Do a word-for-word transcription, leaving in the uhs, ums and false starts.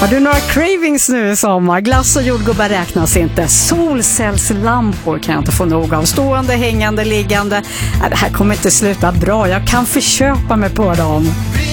Har du några cravings nu i sommar? Glass och jordgubbar räknas inte. Solcellslampor kan jag inte få nog av. Stående, hängande, liggande. Det här kommer inte sluta bra. Jag kan förköpa mig på dem.